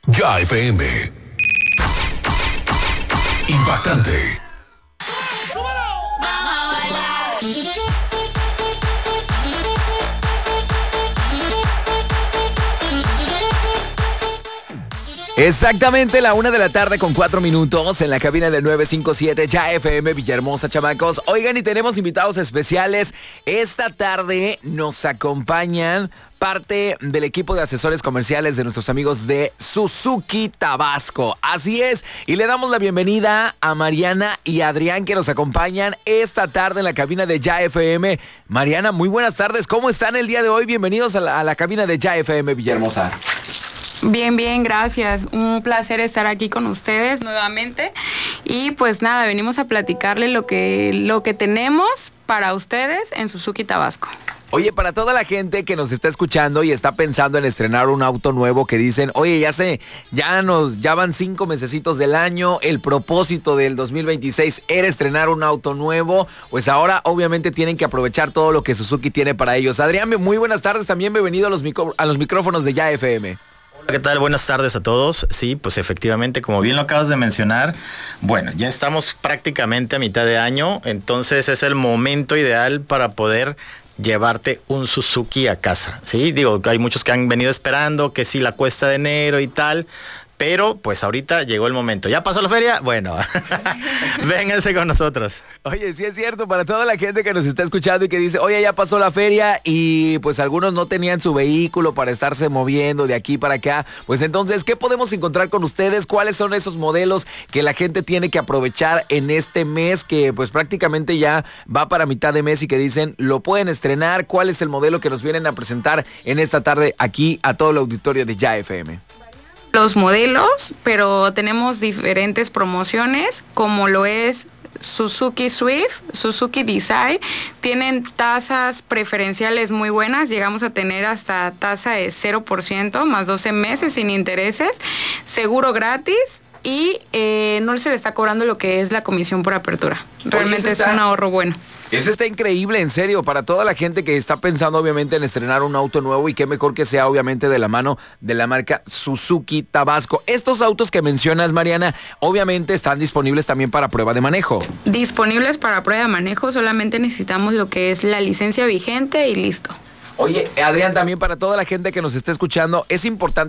Ya FM. Impactante. Exactamente la 1:04 p.m. en la cabina del 957 Ya FM Villahermosa, chamacos. Oigan, y tenemos invitados especiales. Esta tarde nos acompañan parte del equipo de asesores comerciales de nuestros amigos de Suzuki Tabasco. Así es, y le damos la bienvenida a Mariana y Adrián, que nos acompañan esta tarde en la cabina de Ya FM. Mariana, muy buenas tardes. ¿Cómo están el día de hoy? Bienvenidos a la cabina de Ya FM Villahermosa. Bien, gracias. Un placer estar aquí con ustedes nuevamente. Y pues nada, venimos a platicarle lo que tenemos para ustedes en Suzuki Tabasco. Oye, para toda la gente que nos está escuchando y está pensando en estrenar un auto nuevo, que dicen, oye, ya van 5 mesecitos del año, el propósito del 2026 era estrenar un auto nuevo, pues ahora obviamente tienen que aprovechar todo lo que Suzuki tiene para ellos. Adrián, muy buenas tardes, también bienvenido a los micrófonos de Ya FM. ¿Qué tal? Buenas tardes a todos. Sí, pues efectivamente, como bien lo acabas de mencionar, bueno, ya estamos prácticamente a mitad de año, entonces es el momento ideal para poder llevarte un Suzuki a casa, ¿sí? Digo, hay muchos que han venido esperando, que sí, la cuesta de enero y tal, pero pues ahorita llegó el momento. ¿Ya pasó la feria? Bueno, vénganse con nosotros. Oye, sí es cierto, para toda la gente que nos está escuchando y que dice, oye, ya pasó la feria y pues algunos no tenían su vehículo para estarse moviendo de aquí para acá, pues entonces, ¿qué podemos encontrar con ustedes? ¿Cuáles son esos modelos que la gente tiene que aprovechar en este mes que pues prácticamente ya va para mitad de mes y que dicen, lo pueden estrenar? ¿Cuál es el modelo que nos vienen a presentar en esta tarde aquí a todo el auditorio de Ya FM? Los modelos, pero tenemos diferentes promociones, como lo es Suzuki Swift, Suzuki Desire. Tienen tasas preferenciales muy buenas, llegamos a tener hasta tasa de 0%, más 12 meses sin intereses, seguro gratis y no se le está cobrando lo que es la comisión por apertura. Realmente es un ahorro bueno. Eso está increíble, en serio, para toda la gente que está pensando obviamente en estrenar un auto nuevo, y qué mejor que sea obviamente de la mano de la marca Suzuki Tabasco. Estos autos que mencionas, Mariana, obviamente están disponibles también para prueba de manejo. Disponibles para prueba de manejo, solamente necesitamos lo que es la licencia vigente y listo. Oye, Adrián, también para toda la gente que nos está escuchando, es importante